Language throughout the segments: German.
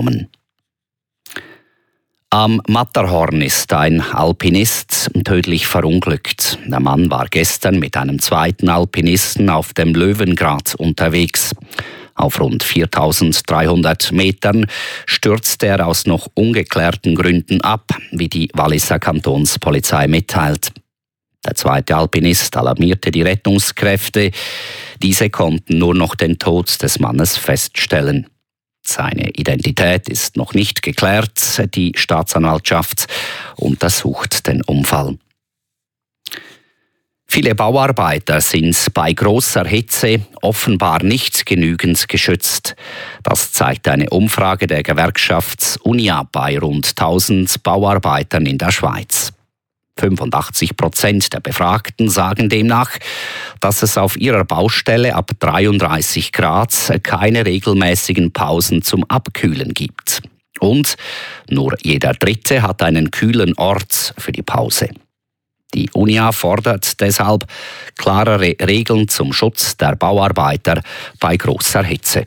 Am Matterhorn ist ein Alpinist tödlich verunglückt. Der Mann war gestern mit einem zweiten Alpinisten auf dem Löwengrat unterwegs. Auf rund 4.300 Metern stürzte er aus noch ungeklärten Gründen ab, wie die Walliser Kantonspolizei mitteilt. Der zweite Alpinist alarmierte die Rettungskräfte. Diese konnten nur noch den Tod des Mannes feststellen. Seine Identität ist noch nicht geklärt. Die Staatsanwaltschaft untersucht den Unfall. Viele Bauarbeiter sind bei grosser Hitze offenbar nicht genügend geschützt. Das zeigt eine Umfrage der Gewerkschaft Unia bei rund 1000 Bauarbeitern in der Schweiz. 85% der Befragten sagen demnach, dass es auf ihrer Baustelle ab 33 Grad keine regelmäßigen Pausen zum Abkühlen gibt. Und nur jeder Dritte hat einen kühlen Ort für die Pause. Die Unia fordert deshalb klarere Regeln zum Schutz der Bauarbeiter bei grosser Hitze.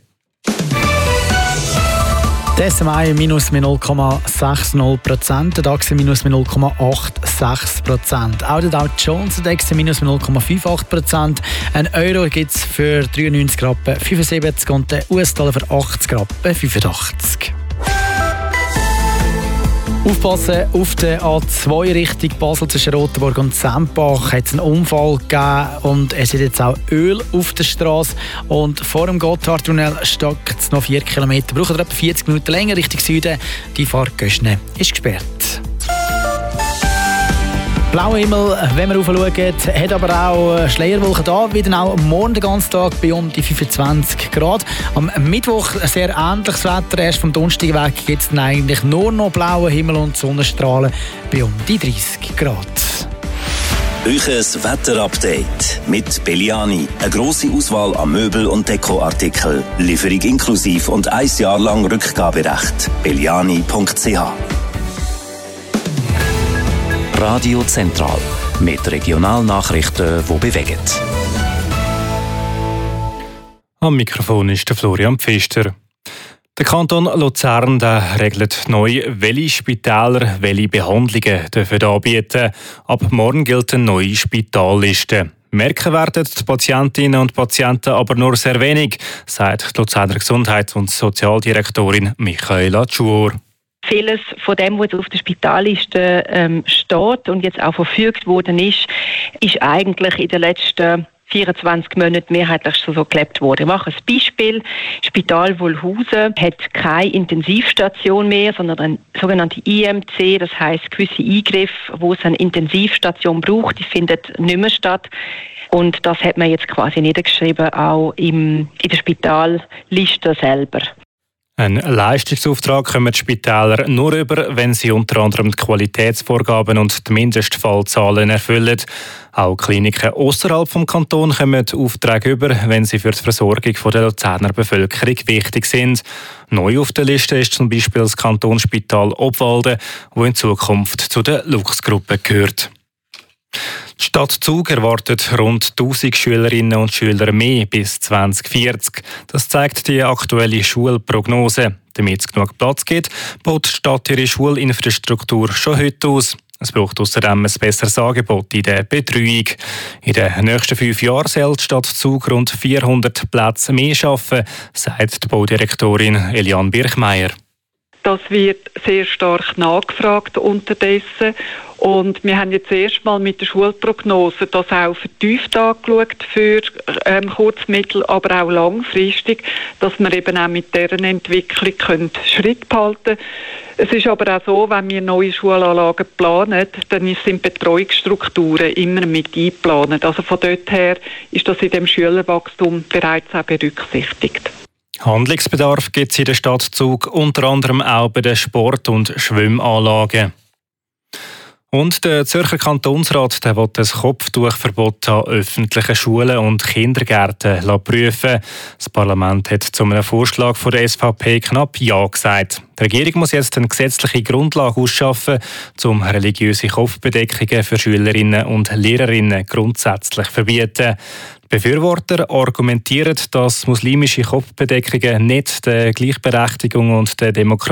Der SMI minus 0,60%, der DAX minus 0,86%. Auch der Dow Jones Index minus 0,58%. Ein Euro gibt es für 93,75 und der US-Dollar für 80,85. Aufpassen, auf der A2 Richtung Basel zwischen Rotenburg und Sempach hat es einen Unfall gegeben und es ist jetzt auch Öl auf der Straße. Und vor dem Gotthardtunnel stockt es noch 4 Kilometer. Braucht etwa 40 Minuten länger Richtung Süden. Die Fahrt Göschne ist gesperrt. Blauer Himmel, wenn wir raufschauen, hat aber auch Schleierwolken da, wieder auch morgen den ganzen Tag bei um die 25 Grad. Am Mittwoch sehr ähnliches Wetter, erst vom Donnerstag weg gibt es eigentlich nur noch blauen Himmel und Sonnenstrahlen bei um die 30 Grad. Euches Wetterupdate mit Belliani. Eine grosse Auswahl an Möbel- und Dekoartikeln. Lieferung inklusiv und 1 Jahr lang Rückgaberecht. belliani.ch. Radio Zentral mit Regionalnachrichten, die bewegen. Am Mikrofon ist der Florian Pfister. Der Kanton Luzern regelt neu, welche Spitäler welche Behandlungen anbieten dürfen. Ab morgen gilt eine neue Spitalliste. Merken werden die Patientinnen und Patienten aber nur sehr wenig, sagt die Luzerner Gesundheits- und Sozialdirektorin Michaela Tschuor. Vieles von dem, was auf der Spitalliste steht und jetzt auch verfügt worden ist eigentlich in den letzten 24 Monaten mehrheitlich schon so gelebt worden. Ich mache ein Beispiel. Spital Wolhusen hat keine Intensivstation mehr, sondern eine sogenannte IMC, das heisst gewisse Eingriffe, wo es eine Intensivstation braucht, die findet nicht mehr statt. Und das hat man jetzt quasi niedergeschrieben, auch in der Spitalliste selber. Ein Leistungsauftrag kommen die Spitäler nur über, wenn sie unter anderem die Qualitätsvorgaben und die Mindestfallzahlen erfüllen. Auch Kliniken außerhalb vom Kanton kommen Aufträge über, wenn sie für die Versorgung der Luzerner Bevölkerung wichtig sind. Neu auf der Liste ist zum Beispiel das Kantonsspital Obwalden, das in Zukunft zu der Lux-Gruppe gehört. Die Stadt Zug erwartet rund 1000 Schülerinnen und Schüler mehr bis 2040. Das zeigt die aktuelle Schulprognose. Damit es genug Platz gibt, baut die Stadt ihre Schulinfrastruktur schon heute aus. Es braucht außerdem ein besseres Angebot in der Betreuung. In den nächsten 5 Jahren soll die Stadt Zug rund 400 Plätze mehr schaffen, sagt die Baudirektorin Eliane Birchmeier. Das wird sehr stark nachgefragt unterdessen. Und wir haben jetzt erstmal mit der Schulprognose das auch vertieft angeschaut für kurz-, mittel-, aber auch langfristig, dass wir eben auch mit deren Entwicklung Schritt behalten können. Es ist aber auch so, wenn wir neue Schulanlagen planen, dann sind Betreuungsstrukturen immer mit eingeplant. Also von dort her ist das in dem Schülerwachstum bereits auch berücksichtigt. Handlungsbedarf gibt es in der Stadt Zug unter anderem auch bei den Sport- und Schwimmanlagen. Und der Zürcher Kantonsrat will das Kopftuchverbot an öffentlichen Schulen und Kindergärten prüfen. Das Parlament hat zu einem Vorschlag von der SVP knapp Ja gesagt. Die Regierung muss jetzt eine gesetzliche Grundlage ausschaffen, um religiöse Kopfbedeckungen für Schülerinnen und Lehrerinnen grundsätzlich zu verbieten. Die Befürworter argumentieren, dass muslimische Kopfbedeckungen nicht der Gleichberechtigung und der Demokratie